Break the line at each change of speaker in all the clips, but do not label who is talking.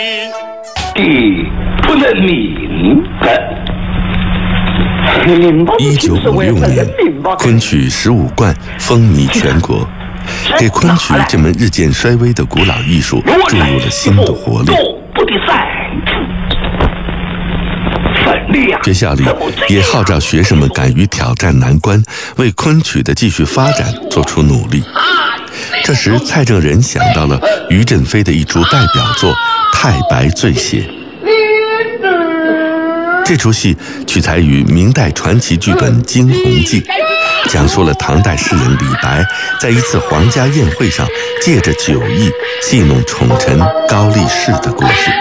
不能明白。
1956年，昆曲15贯风靡全国，给昆曲这门日渐衰微的古老艺术注入了新的活力。学校里也号召学生们敢于挑战难关，为昆曲的继续发展做出努力。这时，蔡正仁想到了于振飞的一出代表作《太白醉写》。这出戏取材于明代传奇剧本《惊鸿记》，讲述了唐代诗人李白在一次皇家宴会上借着酒意戏弄宠臣高力士的故事。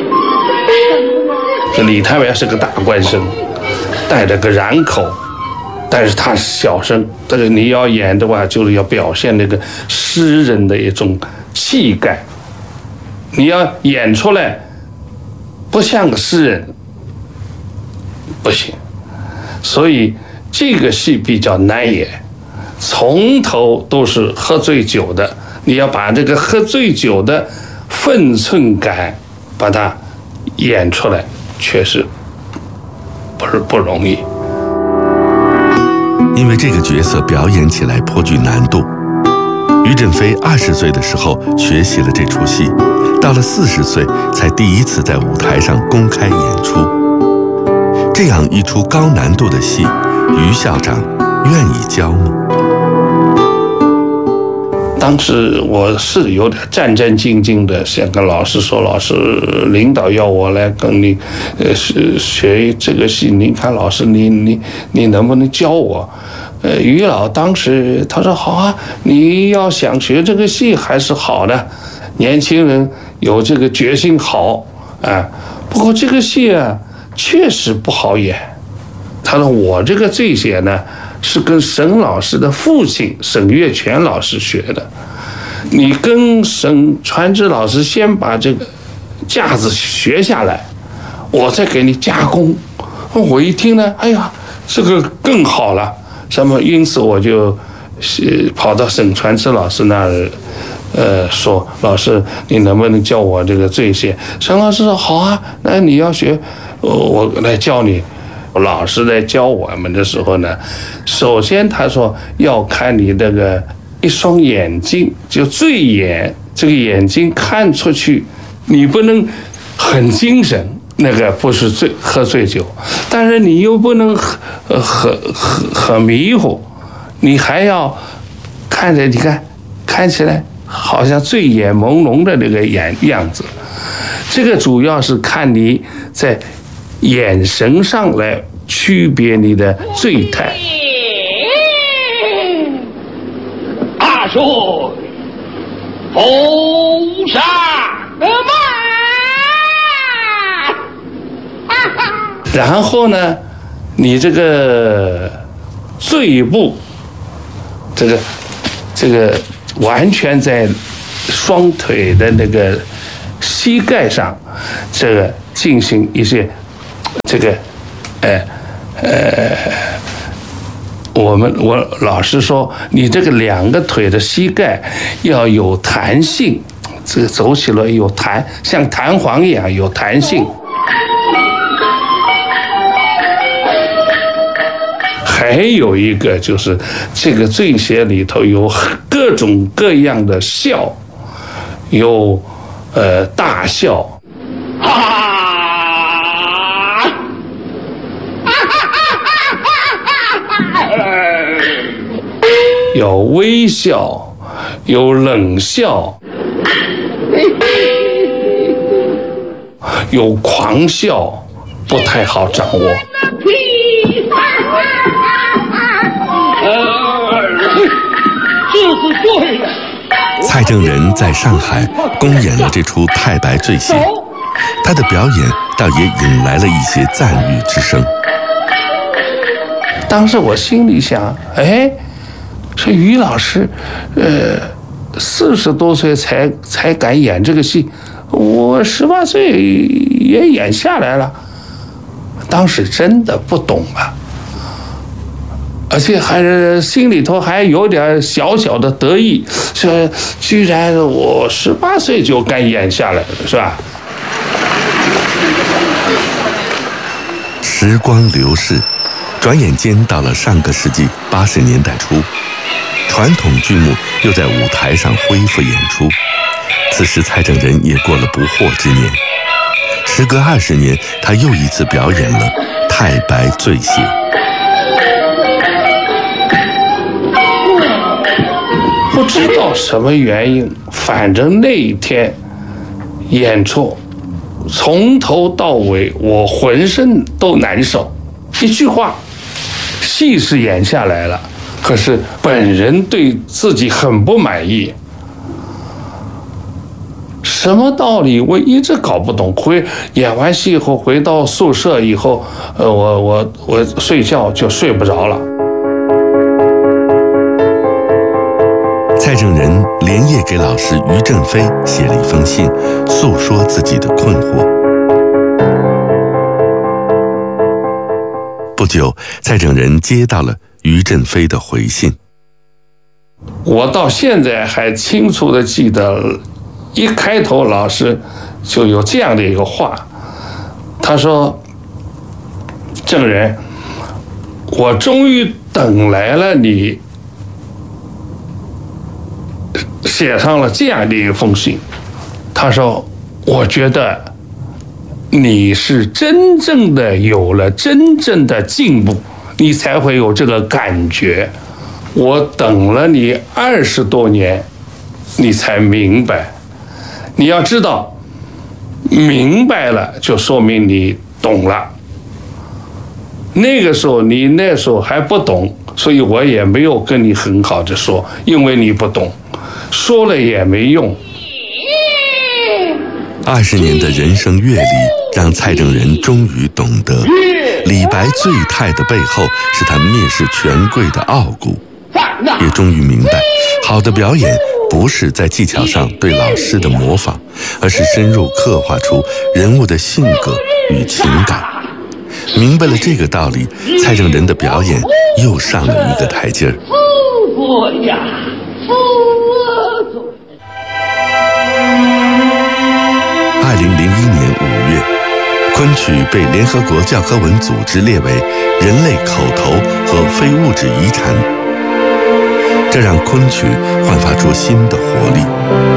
这李太白是个大官生，带着个髯口，但是他是小生。但是你要演的话，就是要表现那个诗人的一种气概，你要演出来不像个诗人不行。所以这个戏比较难演，从头都是喝醉酒的，你要把这个喝醉酒的分寸感把它演出来，确实不容易。
因为这个角色表演起来颇具难度，于振飞20岁的时候学习了这出戏，到了40岁才第一次在舞台上公开演出。这样一出高难度的戏，于校长愿意教吗？
当时我是有点战战兢兢的，想跟老师说，老师，领导要我来跟你学这个戏，您看老师你能不能教我？于老当时他说好啊，你要想学这个戏还是好的，年轻人有这个决心好啊。不过这个戏啊确实不好演。他说我这个这些呢是跟沈老师的父亲沈月泉老师学的，你跟沈传之老师先把这个架子学下来，我再给你加工。我一听呢，哎呀，这个更好了。那么因此我就跑到沈传之老师那儿，说老师，你能不能教我这个这些？沈老师说好啊，那你要学，我来教你。老师在教我们的时候呢，首先他说要看你这个一双眼睛，就醉眼，这个眼睛看出去，你不能很精神，那个不是喝醉酒，但是你又不能很迷糊，你还要看着，你看起来好像醉眼朦胧的那个样子。这个主要是看你在眼神上来区别你的醉态。
大叔，封杀
然后呢，你这个醉步，这个完全在双腿的那个膝盖上，这个进行一些这个我老师说，你这个两个腿的膝盖要有弹性，这个走起来有弹，像弹簧一样有弹性。还有一个就是这个醉写里头有各种各样的笑，有大笑，有微笑，有冷笑，有狂笑，不太好掌握。
蔡正仁在上海公演了这出《太白醉写》，他的表演倒也引来了一些赞誉之声。
当时我心里想，说于老师，40多岁才敢演这个戏，我18岁也演下来了。当时真的不懂啊，而且还是心里头还有点小小的得意，说居然我18岁就敢演下来了，是吧？
时光流逝，转眼间到了上个世纪80年代初，传统剧目又在舞台上恢复演出。此时蔡正仁也过了不惑之年，时隔20年，他又一次表演了《太白醉写》。
不知道什么原因，反正那一天演出从头到尾我浑身都难受。一句话，戏是演下来了，可是本人对自己很不满意。什么道理我一直搞不懂。演完戏以后回到宿舍以后，我睡觉就睡不着了。
蔡正仁连夜给老师于振飞写了一封信，诉说自己的困惑。不久，蔡正仁接到了于振飞的回信。
我到现在还清楚地记得，一开头老师就有这样的一个话，他说：“正仁，我终于等来了你写上了这样的一封信。”他说：“我觉得你是真正的有了真正的进步，你才会有这个感觉。我等了你20多年，你才明白。你要知道，明白了就说明你懂了。那时候还不懂，所以我也没有跟你很好的说，因为你不懂，说了也没用。”
20年的人生阅历让蔡正仁终于懂得，李白醉态的背后是他蔑视权贵的傲骨，也终于明白，好的表演不是在技巧上对老师的模仿，而是深入刻画出人物的性格与情感。明白了这个道理，蔡正仁的表演又上了一个台阶儿。2001年5月，昆曲被联合国教科文组织列为人类口头和非物质遗产，这让昆曲焕发出新的活力。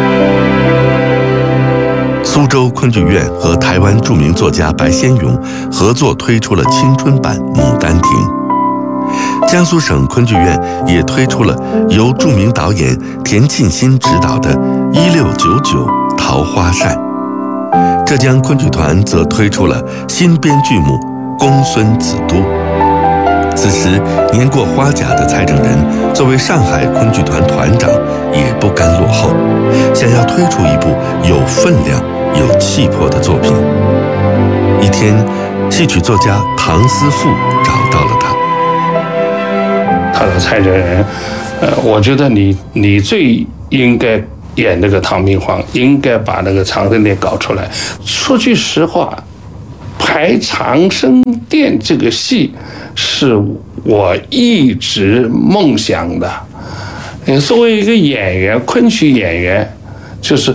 苏州昆剧院和台湾著名作家白先勇合作推出了青春版《牡丹亭》，江苏省昆剧院也推出了由著名导演田沁鑫执导的1699桃花扇。浙江昆剧团则推出了新编剧目《公孙子都》。此时，年过花甲的蔡正仁作为上海昆剧团团长，也不甘落后，想要推出一部有分量、有气魄的作品。一天，戏曲作家唐思富找到了他。
他说：“蔡正仁，我觉得你最应该演那个唐明皇，应该把那个长生殿搞出来。说句实话，排长生殿这个戏是我一直梦想的。作为一个演员，昆曲演员，就是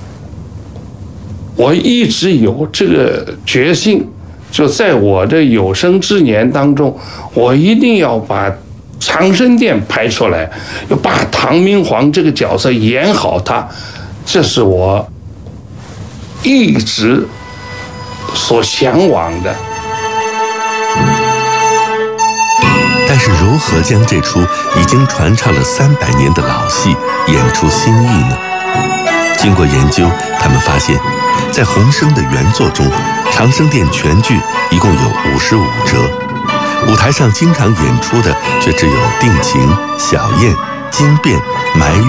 我一直有这个决心，就在我的有生之年当中，我一定要把长生殿拍出来，要把唐明皇这个角色演好他，这是我一直所向往的。
但是如何将这出已经传唱了300年的老戏演出新意呢？经过研究，他们发现，在洪升的原作中，长生殿全剧一共有55折，舞台上经常演出的却只有定情、小燕、惊变、埋怨。